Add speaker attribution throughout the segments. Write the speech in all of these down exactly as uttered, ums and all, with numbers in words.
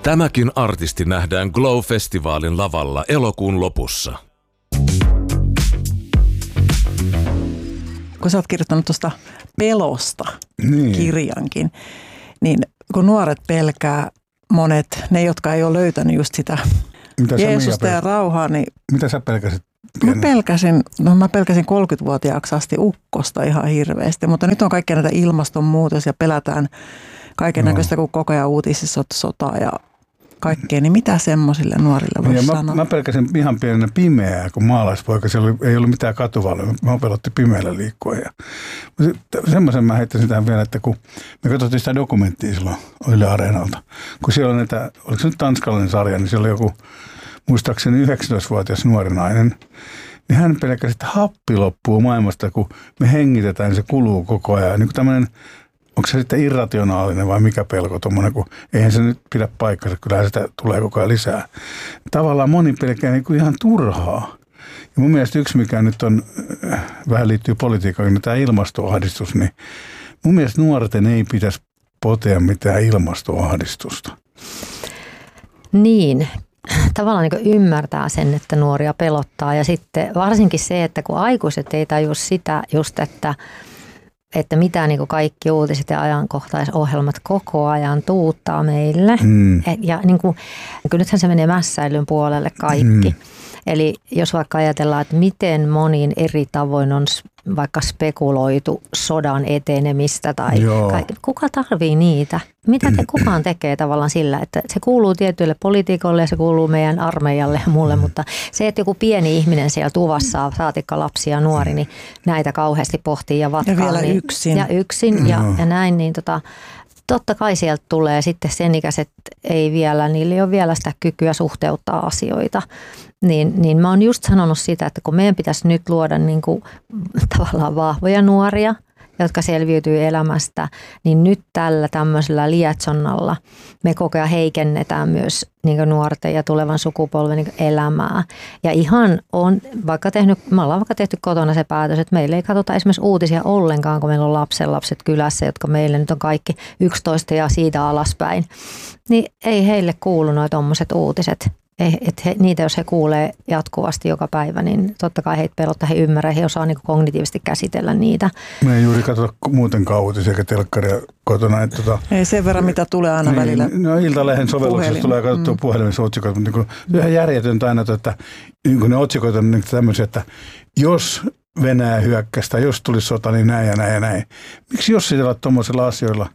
Speaker 1: Tämäkin artisti nähdään Glow-festivaalin lavalla elokuun lopussa.
Speaker 2: Kun sä oot kirjoittanut tuosta pelosta
Speaker 3: niin.
Speaker 2: kirjankin, niin kun nuoret pelkää, monet, ne jotka ei ole löytänyt just sitä
Speaker 3: Mitä
Speaker 2: Jeesusta ja rauhaa, niin
Speaker 3: mitä sä pelkäsit?
Speaker 2: Mä pelkäsin, no mä pelkäsin kolmekymmentävuotiaaksi asti ukkosta ihan hirveästi, mutta nyt on kaikkea näitä ilmastonmuutos ja pelätään kaiken näköistä, kun koko ajan uutisissa on sotaa ja kaikkea, niin mitä semmoisille nuorille voisi
Speaker 3: mä,
Speaker 2: sanoa?
Speaker 3: Mä pelkäsin ihan pienenä pimeää, kun maalaispoika, siellä oli, ei ollut mitään katuvaloja, mä pelotti pimeällä liikkua. Ja semmoisen mä heittäisin tähän vielä, että kun me katsottiin sitä dokumenttia silloin Yle Areenalta, kun siellä on näitä, oliko se nyt tanskalainen sarja, niin siellä oli joku muistaakseni yhdeksäntoistavuotias nuori nainen, niin hän pelkäsi, että happi loppuu maailmasta, kun me hengitetään, niin se kuluu koko ajan. Niin kuin tämmöinen, onko se sitten irrationaalinen vai mikä pelko tuommoinen, kun eihän se nyt pidä paikkansa, kyllähän sitä tulee koko ajan lisää. Tavallaan moni pelkää niin kuin ihan turhaa. Ja mun mielestä yksi, mikä nyt on, vähän liittyy politiikkaan, niin tämä ilmastoahdistus, niin mun mielestä nuorten ei pitäisi potea mitään ilmastoahdistusta.
Speaker 4: Niin. Tavallaan niin ymmärtää sen, että nuoria pelottaa ja sitten varsinkin se, että kun aikuiset ei tajua sitä just, että, että mitä niin kaikki uutiset ja ajankohtaisohjelmat koko ajan tuuttaa meille. Mm. Ja niin kuin, nythän se menee mässäilyn puolelle kaikki. Mm. Eli jos vaikka ajatellaan, että miten monin eri tavoin on vaikka spekuloitu sodan etenemistä tai kaikki. Kuka tarvii niitä? Mitä te kukaan tekee tavallaan sillä, että se kuuluu tietyille poliitikoille ja se kuuluu meidän armeijalle ja muulle, mutta se, että joku pieni ihminen siellä tuvassa, saatikka lapsi ja nuori, niin näitä kauheasti pohtii ja vatkaa.
Speaker 2: Ja vielä
Speaker 4: niin,
Speaker 2: yksin.
Speaker 4: Ja yksin ja, ja näin, niin tota, totta kai sieltä tulee sitten sen ikäiset ei vielä, niillä ei ole vielä sitä kykyä suhteuttaa asioita. Niin, niin mä oon just sanonut sitä, että kun meidän pitäisi nyt luoda niin kuin tavallaan vahvoja nuoria, jotka selviytyy elämästä, niin nyt tällä tämmöisellä lietsonnalla me koko ajan heikennetään myös niin kuin nuorten ja tulevan sukupolven niin kuin elämää. Ja ihan on vaikka tehnyt, me ollaan vaikka tehty kotona se päätös, että meillä ei katsota esimerkiksi uutisia ollenkaan, kun meillä on lapsenlapset kylässä, jotka meille nyt on kaikki yksitoista ja siitä alaspäin. Niin ei heille kuulu nuo tommoset uutiset. Että he, niitä jos he kuulee jatkuvasti joka päivä, niin totta kai heitä pelottaa, he ymmärrä, he osaa niin kognitiivisesti käsitellä niitä.
Speaker 3: Me ei juuri katsota muutenkaan uutisia eikä telkkaria kotona. Että tota,
Speaker 2: ei sen verran, mitä tulee aina
Speaker 3: niin,
Speaker 2: välillä.
Speaker 3: No Iltalehden sovelluksessa tulee katsottua mm. puhelimessa otsikot, mutta niin ihan järjetöntä aina, että niin ne otsikot on niin tämmöisiä, että jos Venäjä hyökkästä, jos tulisi sota, niin näin ja näin ja näin. Miksi jos sillä tuommoisilla asioilla?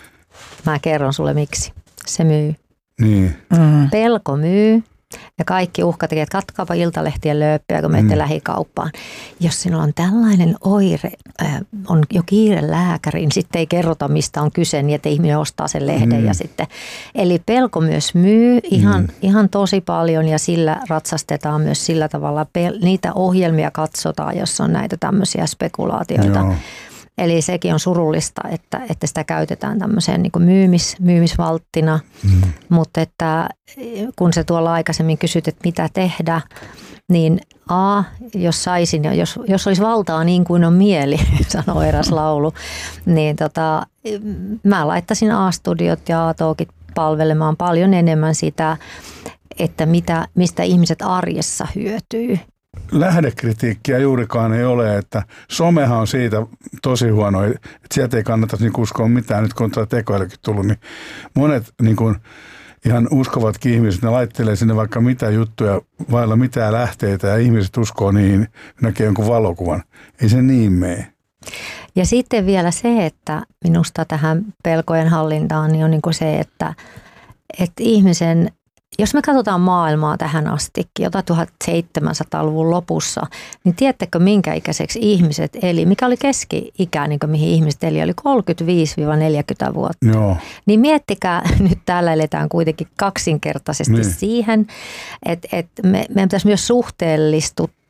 Speaker 4: Mä kerron sulle miksi. Se myy.
Speaker 3: Niin.
Speaker 4: Mm. Pelko myy. Ja kaikki uhkatekijät, katkaapa Iltalehtien lööppiä, kun menette mm. lähikauppaan. Jos sinulla on tällainen oire, äh, on jo kiire lääkäriin, niin sitten ei kerrota, mistä on kyse, niin että ihminen ostaa sen lehden. Mm. Ja sitten, eli pelko myös myy ihan, mm. ihan tosi paljon ja sillä ratsastetaan myös sillä tavalla. Pel- niitä ohjelmia katsotaan, jos on näitä tämmöisiä spekulaatioita. Joo. Eli sekin on surullista, että, että sitä käytetään tämmöiseen niin kuin myymis, myymisvalttina, mm. mutta että kun se tuolla aikaisemmin kysyt, että mitä tehdä, niin a, jos saisin, jos, jos olisi valtaa niin kuin on mieli, sanoo eräs laulu, niin tota, mä laittaisin A-studiot ja A-talkit palvelemaan paljon enemmän sitä, että mitä, mistä ihmiset arjessa hyötyy.
Speaker 3: Lähdekritiikkiä juurikaan ei ole, että somehan on siitä tosi huono, että sieltä ei kannata niin uskoa mitään. Nyt kun on tuo tekoälykin tullut, niin monet niin kuin ihan uskovatkin ihmiset, ne laittelee sinne vaikka mitä juttuja vailla mitään lähteitä ja ihmiset uskoo niihin, näkee jonkun valokuvan. Ei se niin mene.
Speaker 4: Ja sitten vielä se, että minusta tähän pelkojen hallintaan niin on niin kuin se, että, että ihmisen... Jos me katsotaan maailmaa tähän asti, jota tuhatseitsemänsataaluvun lopussa, niin tiedättekö minkä ikäiseksi ihmiset eli? Mikä oli keski-ikä, niin mihin ihmiset eli? Oli kolmekymmentäviisi neljäkymmentä vuotta.
Speaker 3: Joo.
Speaker 4: Niin miettikää, nyt täällä eletään kuitenkin kaksinkertaisesti niin siihen, että, että me, meidän pitäisi myös suhteellistuttaa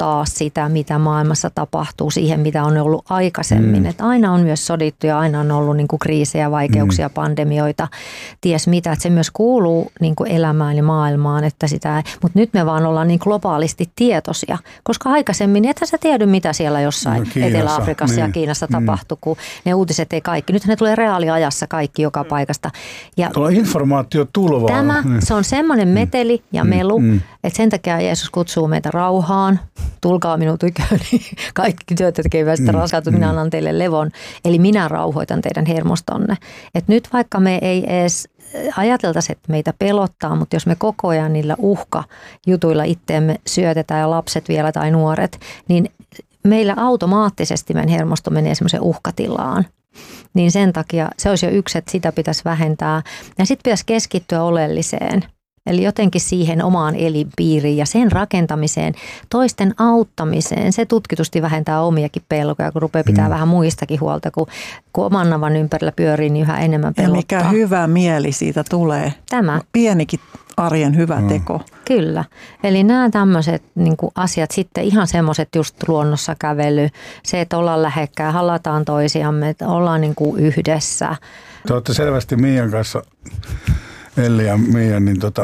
Speaker 4: sopeuttaa sitä, mitä maailmassa tapahtuu siihen, mitä on ollut aikaisemmin. Mm. Että aina on myös sodittu ja aina on ollut niin kuin kriisejä, vaikeuksia, mm. pandemioita, ties mitä. Että se myös kuuluu niin kuin elämään ja maailmaan, että sitä, mutta nyt me vaan ollaan niin globaalisti tietoisia, koska aikaisemmin ethän sä tiedä, mitä siellä jossain no, Etelä-Afrikassa niin. ja Kiinassa mm. tapahtui, kun ne uutiset ei kaikki. Nythän ne tulee reaaliajassa kaikki joka paikasta. Ja
Speaker 3: tuo informaatio tulvaa.
Speaker 4: Tämä, mm. se on semmoinen meteli ja melu, mm. että sen takia Jeesus kutsuu meitä rauhaan. Tulkaa minun tyköni, kaikki työtä tekevät sitä mm. raskautta, minä annan teille levon. Eli minä rauhoitan teidän hermostonne. Et nyt vaikka me ei edes ajateltaisiin, että meitä pelottaa, mutta jos me koko ajan niillä uhkajutuilla itteemme syötetään ja lapset vielä tai nuoret, niin meillä automaattisesti meidän hermosto menee semmoiseen uhkatilaan. Niin sen takia se olisi jo yksi, että sitä pitäisi vähentää. Ja sitten pitäisi keskittyä oleelliseen. Eli jotenkin siihen omaan elinpiiriin ja sen rakentamiseen, toisten auttamiseen. Se tutkitusti vähentää omiakin pelkoja, kun rupeaa pitää mm. vähän muistakin huolta, kun, kun oman navan ympärillä pyörii, niin yhä enemmän pelottaa.
Speaker 2: Ja mikä hyvä mieli siitä tulee.
Speaker 4: Tämä.
Speaker 2: Pienikin arjen hyvä mm. teko.
Speaker 4: Kyllä. Eli nämä tämmöiset niin kuin asiat sitten ihan semmoiset just luonnossa kävely, se, että ollaan lähekkää, halataan toisiamme, että ollaan niin kuin yhdessä.
Speaker 3: Te olette selvästi Miian kanssa, Elli ja Miia, niin tota,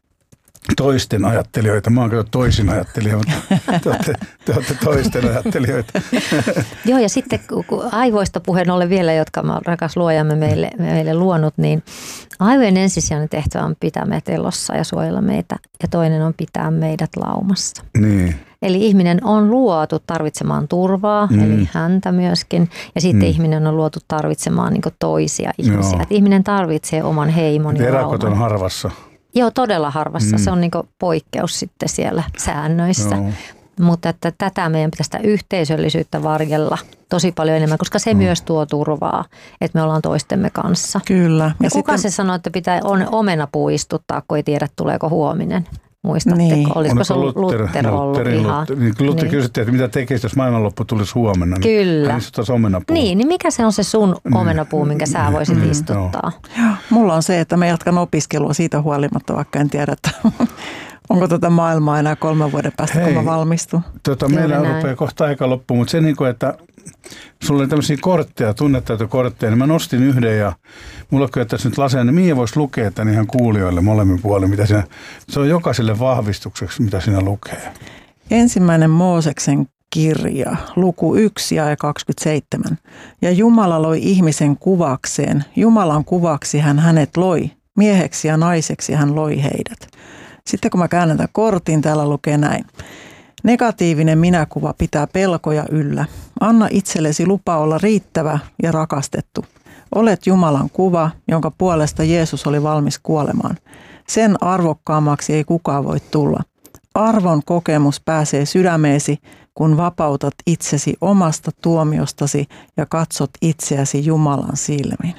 Speaker 3: toisten ajattelijoita. Mä oon kyllä toisin ajattelija, mutta te olette, te olette toisten ajattelijoita.
Speaker 4: Joo, ja sitten kun aivoista puheen ollen vielä, jotka rakas luojamme meille, meille luonut, niin aivojen ensisijainen tehtävä on pitää meitä elossa ja suojella meitä, ja toinen on pitää meidät laumassa. Niin. Eli ihminen on luotu tarvitsemaan turvaa, mm. eli häntä myöskin, ja sitten mm. ihminen on luotu tarvitsemaan niin kuin toisia ihmisiä. Et ihminen tarvitsee oman heimon ja lauman.
Speaker 3: Erakot on harvassa.
Speaker 4: Joo, todella harvassa. Mm. Se on niin kuin poikkeus sitten siellä säännöissä. Joo. Mutta että tätä meidän pitäisi sitä yhteisöllisyyttä varjella tosi paljon enemmän, koska se mm. myös tuo turvaa, että me ollaan toistemme kanssa.
Speaker 2: Kyllä.
Speaker 4: Ja, ja kuka sitten se sanoo, että pitää omenapuu istuttaa, kun ei tiedä, tuleeko huominen? Muistatteko?
Speaker 2: Niin.
Speaker 4: Olisiko se Luther, Luther ollut Lutterin, ihan?
Speaker 3: Luther, niin, Luther niin. kysyttiin, että mitä tekisi, jos maailmanloppu tulisi huomenna. Niin
Speaker 4: Kyllä.
Speaker 3: Hän istuttaisi omenapuu.
Speaker 4: Niin, niin mikä se on se sun omenapuu, minkä sä voisit mm, istuttaa?
Speaker 2: Joo. Mulla on se, että mä jatkan opiskelua siitä huolimatta, vaikka en tiedä, että onko tätä maailmaa enää kolmen vuoden päästä, Hei, kun mä valmistun.
Speaker 3: Tota, meillä rupeaa kohta aika loppuun, mutta se, että sulla oli tämmöisiä kortteja, tunnetaitokortteja, niin mä nostin yhden ja mulla on kyllä tässä nyt laseen, niin Miia voisi lukea tämän ihan kuulijoille molemmin puolin, mitä siinä, se on jokaiselle vahvistukseksi, mitä siinä lukee.
Speaker 2: Ensimmäinen Mooseksen kirja, luku yksi ja kaksikymmentäseitsemän. Ja Jumala loi ihmisen kuvakseen. Jumalan kuvaksi hän hänet loi. Mieheksi ja naiseksi hän loi heidät. Sitten kun mä käännän tämän kortin, täällä lukee näin. Negatiivinen minäkuva pitää pelkoja yllä. Anna itsellesi lupa olla riittävä ja rakastettu. Olet Jumalan kuva, jonka puolesta Jeesus oli valmis kuolemaan. Sen arvokkaammaksi ei kukaan voi tulla. Arvon kokemus pääsee sydämeesi, kun vapautat itsesi omasta tuomiostasi ja katsot itseäsi Jumalan silmin.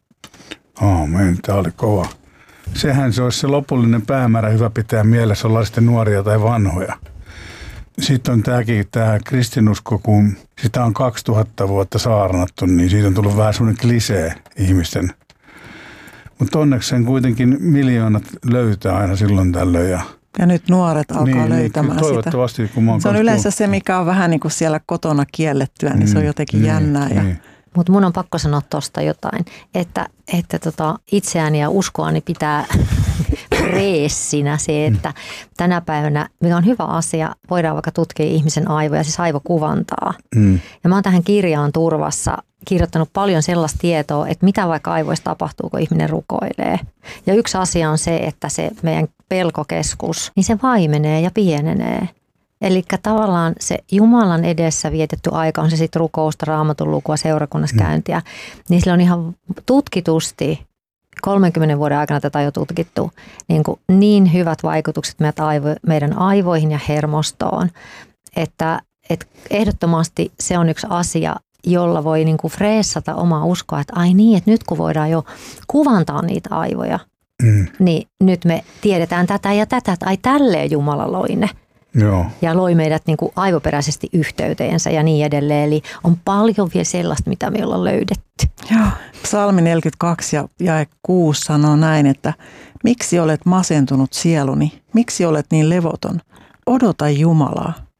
Speaker 3: Aamen, tämä oli kova. Sehän se olisi se lopullinen päämäärä, hyvä pitää mielessä, ollaan sitten nuoria tai vanhoja. Sitten on tämäkin, tämä kristinusko, kun sitä on kaksituhatta vuotta saarnattu, niin siitä on tullut vähän semmoinen klisee ihmisten. Mutta onneksi sen kuitenkin miljoonat löytää aina silloin tällöin. Ja,
Speaker 2: ja nyt nuoret alkaa
Speaker 3: niin,
Speaker 2: löytämään
Speaker 3: niin, toivottavasti,
Speaker 2: sitä.
Speaker 3: Kun mä oon
Speaker 2: se on yleensä se, mikä on vähän niin kuin siellä kotona kiellettyä, niin mm, se on jotenkin
Speaker 3: niin,
Speaker 2: jännää. Ja
Speaker 3: niin.
Speaker 4: Mutta mun on pakko sanoa tuosta jotain, että, että tota itseäni ja uskoani pitää reessinä se, että tänä päivänä, mikä on hyvä asia, voidaan vaikka tutkia ihmisen aivoja, siis aivokuvantaa. Mm. Ja mä oon tähän kirjaan turvassa kirjoittanut paljon sellaista tietoa, että mitä vaikka aivoissa tapahtuu, kun ihminen rukoilee. Ja yksi asia on se, että se meidän pelkokeskus, niin se vaimenee ja pienenee. Eli tavallaan se Jumalan edessä vietetty aika, on se sitten rukousta, raamatun lukua, seurakunnassa käyntiä, niin sillä on ihan tutkitusti, kolmenkymmenen vuoden aikana tätä on jo tutkittu, niin, kuin niin hyvät vaikutukset meidän, aivo, meidän aivoihin ja hermostoon, että, että ehdottomasti se on yksi asia, jolla voi niin kuin freessata omaa uskoa, että ai niin, että nyt kun voidaan jo kuvantaa niitä aivoja, mm. niin nyt me tiedetään tätä ja tätä, että ai tälleen Jumala loi ne.
Speaker 3: Joo.
Speaker 4: Ja loi meidät niin kuin aivoperäisesti yhteyteensä ja niin edelleen. Eli on paljon vielä sellaista, mitä me ollaan löydetty.
Speaker 2: Joo. Psalmi neljäkymmentäkaksi ja jae kuusi sanoo näin, että miksi olet masentunut sieluni? Miksi olet niin levoton? Odota Jumalaa.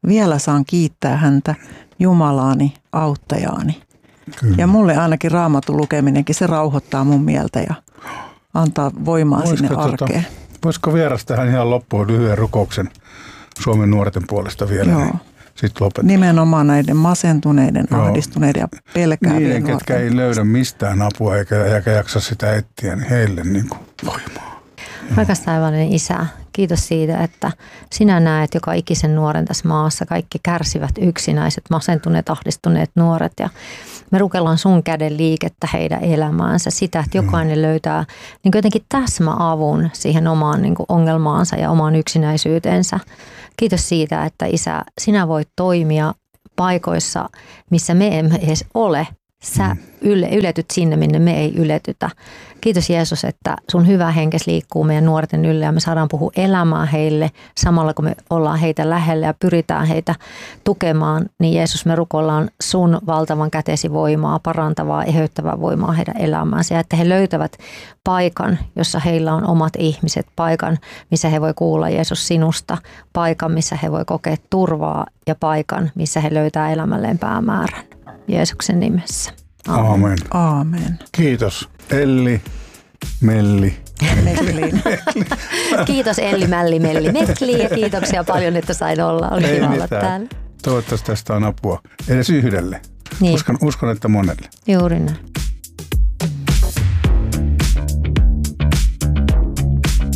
Speaker 2: vielä saan kiittää häntä Jumalaani, auttajaani.
Speaker 3: Kyllä.
Speaker 2: Ja mulle ainakin Raamatun lukeminenkin, se rauhoittaa mun mieltä ja antaa voimaa voisiko sinne arkeen.
Speaker 3: Tota, voisiko vieras tähän ihan loppuun lyhyen rukouksen Suomen nuorten puolesta vielä?
Speaker 2: Joo.
Speaker 3: Niin sitten lopetetaan.
Speaker 2: Nimenomaan näiden masentuneiden, Joo. ahdistuneiden ja pelkäävien
Speaker 3: Niiden,
Speaker 2: nuorten.
Speaker 3: ketkä ei löydä mistään apua eikä, eikä jaksa sitä etsiä, niin heille niin kuin voimaa.
Speaker 4: Rakas taivaallinen Isä, kiitos siitä, että sinä näet joka ikisen nuoren tässä maassa. Kaikki kärsivät yksinäiset, masentuneet, ahdistuneet nuoret ja me rukellaan sun käden liikettä heidän elämäänsä. Sitä, että jokainen löytää niin jotenkin täsmäavun siihen omaan niin kuin ongelmaansa ja omaan yksinäisyytensä. Kiitos siitä, että Isä, sinä voit toimia paikoissa, missä me emme edes ole. Sä yle, yletyt sinne, minne me ei yletytä. Kiitos Jeesus, että sun hyvä henkes liikkuu meidän nuorten ylle ja me saadaan puhua elämää heille samalla kun me ollaan heitä lähellä ja pyritään heitä tukemaan. Niin Jeesus, me rukoillaan sun valtavan kätesi voimaa, parantavaa, eheyttävää voimaa heidän elämäänsä ja että he löytävät paikan, jossa heillä on omat ihmiset, paikan, missä he voi kuulla Jeesus sinusta, paikan, missä he voi kokea turvaa ja paikan, missä he löytää elämälleen päämäärän. Jeesuksen nimessä.
Speaker 3: Aamen. Aamen.
Speaker 2: Aamen.
Speaker 3: Kiitos Elli, Melli.
Speaker 2: Melliin.
Speaker 4: Kiitos Elli, Mälli, Melli, Metli ja kiitoksia paljon, että sain olla. Oli
Speaker 3: Ei
Speaker 4: kiva olla
Speaker 3: mitään.
Speaker 4: täällä.
Speaker 3: Toivottavasti tästä on apua. Edes yhdelle.
Speaker 4: Niin.
Speaker 3: Uskon, uskon, että monelle.
Speaker 4: Juuri näin.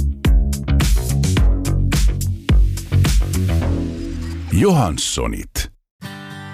Speaker 5: Johanssonit.